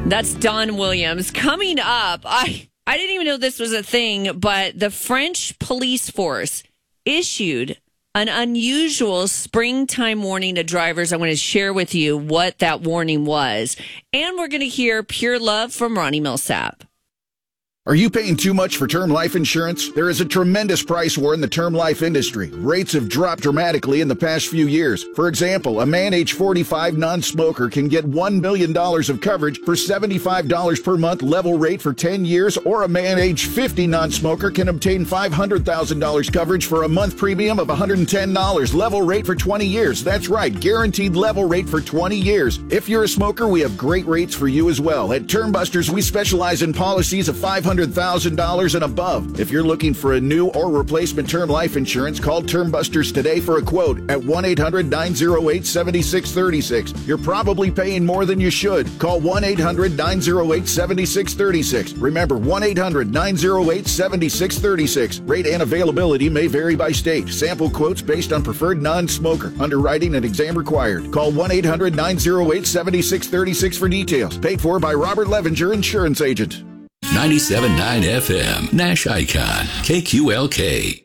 That's Don Williams. Coming up, I didn't even know this was a thing, but the French police force issued an unusual springtime warning to drivers. I want to share with you what that warning was. And we're going to hear Pure Love from Ronnie Millsap. Are you paying too much for term life insurance? There is a tremendous price war in the term life industry. Rates have dropped dramatically in the past few years. For example, a man age 45 non-smoker can get $1 million of coverage for $75 per month level rate for 10 years, or a man age 50 non-smoker can obtain $500,000 coverage for a month premium of $110 level rate for 20 years. That's right, guaranteed level rate for 20 years. If you're a smoker, we have great rates for you as well. At Term Busters, we specialize in policies of $500,000 and above. If you're looking for a new or replacement term life insurance, call Term Busters today for a quote at 1-800-908-7636. You're probably paying more than you should. Call 1-800-908-7636. Remember, 1-800-908-7636. Rate and availability may vary by state. Sample quotes based on preferred non-smoker. Underwriting and exam required. Call 1-800-908-7636 for details. Paid for by Robert Levenger, Insurance Agent. 97.9 FM, Nash Icon, KQLK.